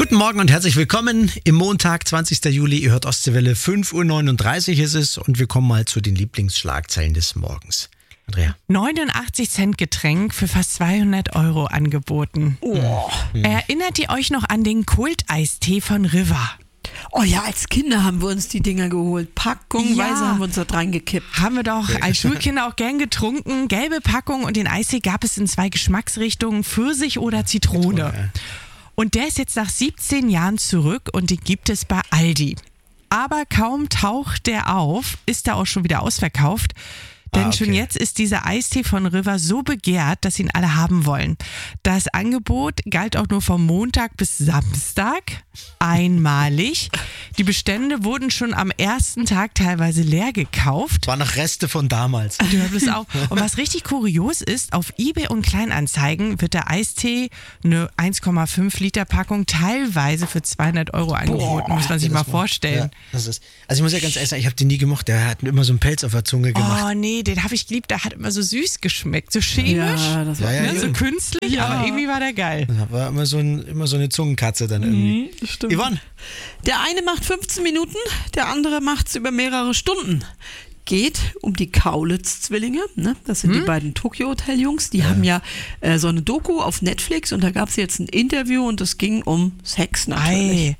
Guten Morgen und herzlich willkommen im Montag, 20. Juli. Ihr hört Ostseewelle, 5.39 Uhr ist es und wir kommen mal zu den Lieblingsschlagzeilen des Morgens. Andrea. 89 Cent Getränk für fast 200 Euro angeboten. Oh. Erinnert ihr euch noch an den Kult-Eistee von River? Oh ja, als Kinder haben wir uns die Dinger geholt. Packungweise haben wir uns da reingekippt. Haben wir doch als Schulkinder auch gern getrunken. Gelbe Packung und den Eistee gab es in 2 Geschmacksrichtungen, Pfirsich oder Zitrone. Und der ist jetzt nach 17 Jahren zurück und den gibt es bei Aldi. Aber kaum taucht der auf, ist er auch schon wieder ausverkauft. Denn schon jetzt ist dieser Eistee von River so begehrt, dass ihn alle haben wollen. Das Angebot galt auch nur vom Montag bis Samstag, einmalig. Die Bestände wurden schon am ersten Tag teilweise leer gekauft. War noch Reste von damals. Du hörst es auch. Und was richtig kurios ist, auf eBay und Kleinanzeigen wird der Eistee, eine 1,5 Liter Packung, teilweise für 200 Euro angeboten. Muss man sich mal vorstellen. Ja, das ist, also ich muss ja ganz ehrlich sagen, ich habe den nie gemocht. Der hat immer so einen Pelz auf der Zunge gemacht. Oh nee, den habe ich geliebt. Der hat immer so süß geschmeckt, so chemisch, Ja, das war so künstlich, aber irgendwie war der geil. Da war immer so eine Zungenkatze dann irgendwie. Stimmt. Yvonne. Der eine macht 15 Minuten, der andere macht es über mehrere Stunden. Geht um die Kaulitz-Zwillinge, ne? Das sind die beiden Tokyo-Hotel-Jungs, die haben ja so eine Doku auf Netflix und da gab es jetzt ein Interview und es ging um Sex natürlich.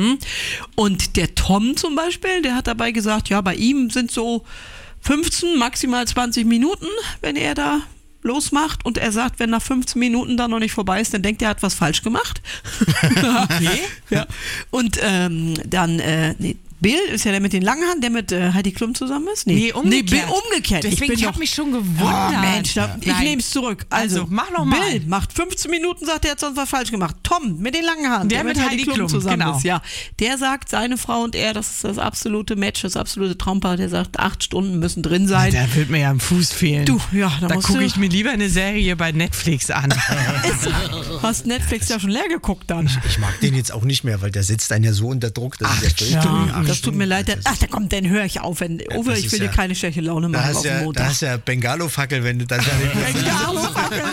Und der Tom zum Beispiel, der hat dabei gesagt, ja, bei ihm sind so 15, maximal 20 Minuten, wenn er da losmacht und er sagt, wenn nach 15 Minuten da noch nicht vorbei ist, dann denkt er, hat was falsch gemacht. Okay. Ja. Und Bill ist ja der mit den langen Haaren, der mit Heidi Klum zusammen ist? Nee, umgekehrt. Bill umgekehrt. Deswegen, ich habe mich schon gewundert. Oh, Mensch, ich nehme es zurück. Also, mach noch mal. Bill macht 15 Minuten, sagt, er hat sonst was falsch gemacht. Tom mit den langen Haaren, der mit Heidi Klum zusammen ist. Ja, der sagt, seine Frau und er, das ist das absolute Match, das absolute Traumpaar. Der sagt, 8 Stunden müssen drin sein. Der wird mir ja am Fuß fehlen. Du, ja, da gucke ich mir lieber eine Serie bei Netflix an. Hast Netflix ja schon leer geguckt dann. Ich mag den jetzt auch nicht mehr, weil der setzt einen ja so unter Druck. Dass Das tut mir leid. Dann höre ich auf. Ich will dir keine schlechte Laune machen auf dem Montag. Da ist ja Bengalo-Fackel, wenn du dann... Bengalo-Fackel,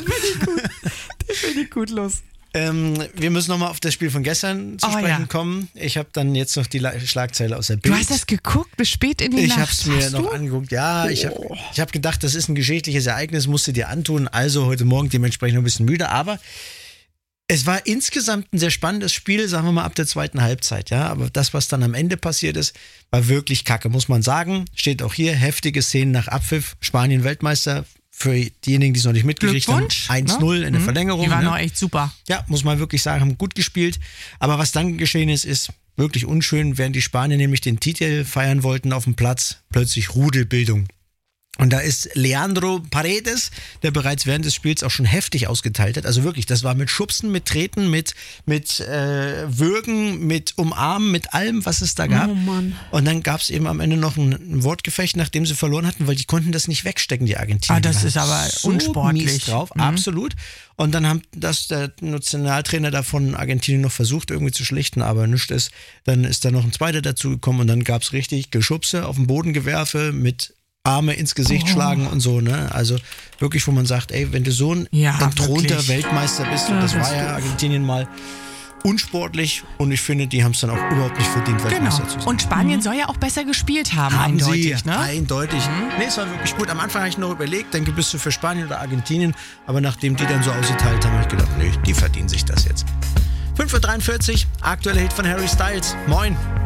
finde ich gut, los. Wir müssen nochmal auf das Spiel von gestern zu sprechen kommen. Ich habe dann jetzt noch die Schlagzeile aus der Bild. Du hast das geguckt bis spät in die Nacht? Ich habe es mir noch angeguckt. Ja, ich hab gedacht, das ist ein geschichtliches Ereignis, musst du dir antun. Also heute Morgen dementsprechend noch ein bisschen müde, aber es war insgesamt ein sehr spannendes Spiel, sagen wir mal ab der zweiten Halbzeit. Ja, aber das, was dann am Ende passiert ist, war wirklich kacke, muss man sagen. Steht auch hier, heftige Szenen nach Abpfiff. Spanien Weltmeister. Für diejenigen, die es noch nicht mitgekriegt haben, 1-0 in der Verlängerung. Die waren auch echt super. Ja, muss man wirklich sagen, haben gut gespielt. Aber was dann geschehen ist wirklich unschön, während die Spanier nämlich den Titel feiern wollten auf dem Platz, plötzlich Rudelbildung. Und da ist Leandro Paredes, der bereits während des Spiels auch schon heftig ausgeteilt hat. Also wirklich, das war mit Schubsen, mit Treten, mit Würgen, mit Umarmen, mit allem, was es da gab. Oh Mann. Und dann gab es eben am Ende noch ein Wortgefecht, nachdem sie verloren hatten, weil die konnten das nicht wegstecken, die Argentinier. Das ist aber so unsportlich. Mies drauf, absolut. Und dann haben der Nationaltrainer davon Argentinien noch versucht irgendwie zu schlichten, aber nichts ist. Dann ist da noch ein zweiter dazugekommen und dann gab es richtig Geschubse, auf den Boden gewerfe, mit Arme ins Gesicht schlagen und so, ne? Also wirklich, wo man sagt, ey, wenn du so ein entthronter Weltmeister bist, und das war ja Argentinien mal, unsportlich, und ich finde, die haben es dann auch überhaupt nicht verdient, Weltmeister zu sein. Und Spanien soll ja auch besser gespielt haben, eindeutig, ne? Eindeutig. Nee, es war wirklich gut. Am Anfang habe ich noch überlegt, denke, bist du für Spanien oder Argentinien, aber nachdem die dann so ausgeteilt haben, habe ich gedacht, nee, die verdienen sich das jetzt. 5.43 Uhr, aktueller Hit von Harry Styles. Moin.